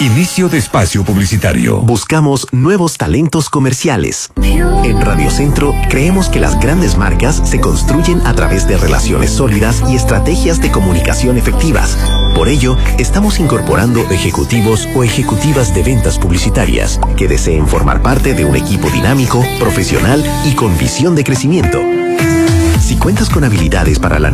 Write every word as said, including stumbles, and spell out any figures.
Inicio de espacio publicitario. Buscamos nuevos talentos comerciales. En Radio Centro creemos que las grandes marcas se construyen a través de relaciones sólidas y estrategias de comunicación efectivas. Por ello, estamos incorporando ejecutivos o ejecutivas de ventas publicitarias que deseen formar parte de un equipo dinámico, profesional y con visión de crecimiento. Si cuentas con habilidades para la